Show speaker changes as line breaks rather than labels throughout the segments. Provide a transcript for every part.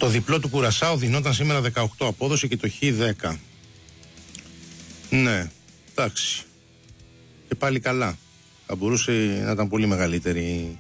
Το διπλό του Κουρασάου δινόταν σήμερα 18 απόδοση και το Χ 10. Ναι, εντάξει. Και πάλι καλά. Θα μπορούσε να ήταν πολύ μεγαλύτερη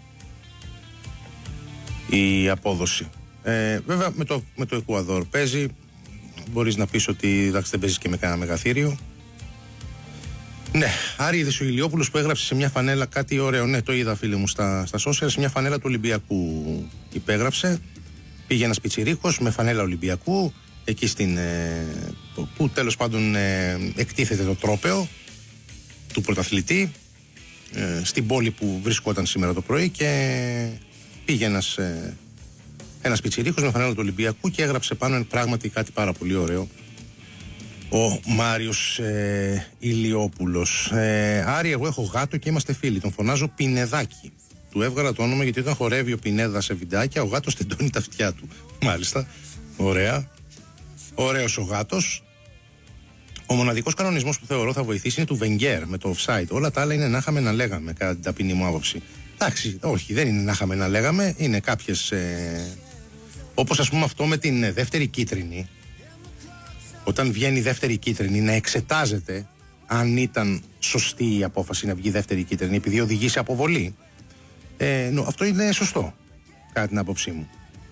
η απόδοση. Βέβαια με το Εκουαδόρ παίζει. Μπορείς να πεις ότι εντάξει, δεν παίζεις και με κανένα μεγαθύριο. Ναι, Άρη, είδες ο Ηλιόπουλος που έγραψε σε μια φανέλα κάτι ωραίο. Ναι, το είδα, φίλε μου, στα social. Σε μια φανέλα του Ολυμπιακού υπέγραψε. Πήγε ένας πιτσιρίκος με φανέλα Ολυμπιακού εκεί που τέλος πάντων εκτίθεται το τρόπαιο του πρωταθλητή στην πόλη που βρισκόταν σήμερα το πρωί, και πήγε ένας πιτσιρίκος με φανέλα του Ολυμπιακού και έγραψε πάνω πράγματι κάτι πάρα πολύ ωραίο ο Μάριος Ηλιόπουλος. Άρη, εγώ έχω γάτο και είμαστε φίλοι, τον φωνάζω Πινεδάκι. Του έβγαλα το όνομα γιατί όταν χορεύει ο Πινέδα σε βιντεάκια, ο γάτος τεντώνει τα αυτιά του. Μάλιστα, ωραία. Ωραίος ο γάτος. Ο μοναδικός κανονισμός που θεωρώ θα βοηθήσει είναι του Wenger με το offside. Όλα τα άλλα είναι να είχαμε να λέγαμε, κατά την ταπεινή μου άποψη. Εντάξει, όχι, δεν είναι να είχαμε να λέγαμε, είναι κάποιες. Όπως ας πούμε αυτό με την δεύτερη κίτρινη. Όταν βγαίνει η δεύτερη κίτρινη, να εξετάζεται αν ήταν σωστή η απόφαση να βγει η δεύτερη κίτρινη, επειδή οδηγεί σε αποβολή. Αυτό είναι σωστό, κατά την άποψή μου.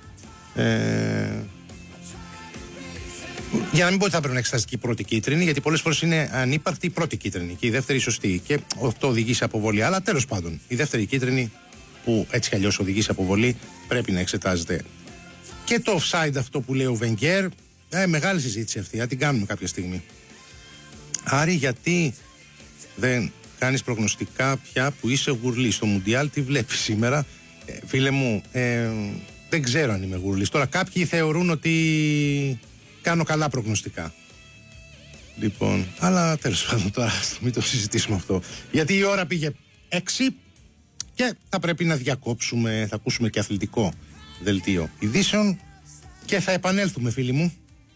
Για να μην πω ότι θα πρέπει να εξετάζεται και η πρώτη κίτρινη, γιατί πολλές φορές είναι ανύπαρκτη η πρώτη κίτρινη και η δεύτερη σωστή, και αυτό οδηγεί σε αποβολή. Αλλά τέλος πάντων, η δεύτερη κίτρινη, που έτσι κι αλλιώς οδηγεί σε αποβολή, πρέπει να εξετάζεται. Και το offside αυτό που λέει ο Wenger, μεγάλη συζήτηση αυτή, θα την κάνουμε κάποια στιγμή. Άρη, γιατί δεν κάνεις προγνωστικά πια που είσαι γουρλής? Στο Μουντιάλ τι βλέπεις σήμερα? Φίλε μου, δεν ξέρω αν είμαι γουρλής. Τώρα κάποιοι θεωρούν ότι κάνω καλά προγνωστικά. Λοιπόν, αλλά τέλος πάντων, τώρα μην το συζητήσουμε αυτό. Γιατί η ώρα πήγε 6 και θα πρέπει να διακόψουμε. Θα ακούσουμε και αθλητικό δελτίο ειδήσεων και θα επανέλθουμε, φίλοι μου.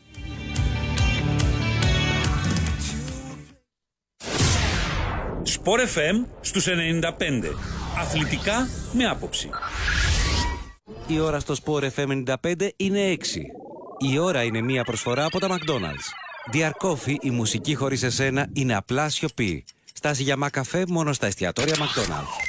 Sport FM στους 95. Αθλητικά με άποψη.
Η ώρα στο Sport FM 95 είναι 6. Η ώρα είναι μια προσφορά από τα McDonald's. Dear Coffee, η μουσική χωρίς εσένα είναι απλά σιωπή. Στάση για μακαφέ μόνο στα εστιατόρια McDonald's.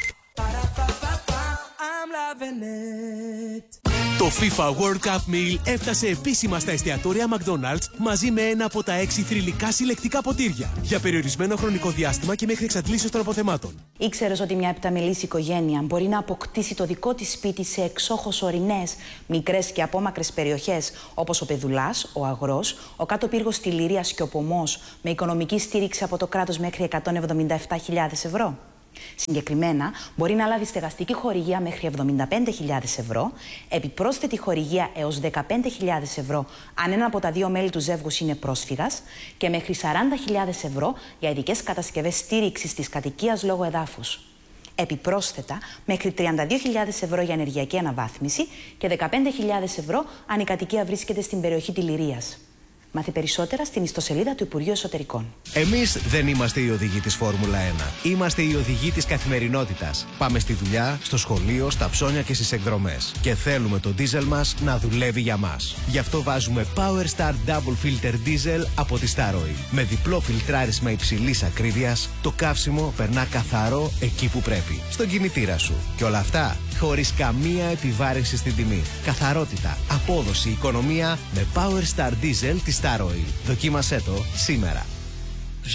Το FIFA World Cup Meal έφτασε επίσημα στα εστιατόρια McDonald's μαζί με ένα από τα 6 θρυλικά συλλεκτικά ποτήρια για περιορισμένο χρονικό διάστημα και μέχρι εξαντλήσεως των αποθεμάτων.
Ήξερες ότι μια επταμελής οικογένεια μπορεί να αποκτήσει το δικό της σπίτι σε εξόχως ορεινές, μικρές και απόμακρες περιοχές όπως ο Πεδουλάς, ο Αγρός, ο Κάτω Πύργος στη Λυρίας και ο Πομός, με οικονομική στήριξη από το κράτος μέχρι 177.000 ευρώ. Συγκεκριμένα, μπορεί να λάβει στεγαστική χορηγία μέχρι 75.000 ευρώ, επιπρόσθετη χορηγία έως 15.000 ευρώ αν ένα από τα δύο μέλη του ζεύγους είναι πρόσφυγας και μέχρι 40.000 ευρώ για ειδικές κατασκευές στήριξης της κατοικίας λόγω εδάφους. Επιπρόσθετα, μέχρι 32.000 ευρώ για ενεργειακή αναβάθμιση και 15.000 ευρώ αν η κατοικία βρίσκεται στην περιοχή της Λυρίας. Μάθει περισσότερα στην ιστοσελίδα του Υπουργείου Εσωτερικών.
Εμείς δεν είμαστε οι οδηγοί της Φόρμουλα 1. Είμαστε οι οδηγοί της καθημερινότητας. Πάμε στη δουλειά, στο σχολείο, στα ψώνια και στις εκδρομές. Και θέλουμε το ντίζελ μας να δουλεύει για μας. Γι' αυτό βάζουμε Power Star Double Filter Diesel από τη Star Oil. Με διπλό φιλτράρισμα υψηλής ακρίβειας, το καύσιμο περνά καθαρό εκεί που πρέπει. Στον κινητήρα σου. Και όλα αυτά χωρίς καμία επιβάρυνση στην τιμή. Καθαρότητα, απόδοση, οικονομία με Power Star Diesel της Star Oil. Δοκίμασέ το σήμερα.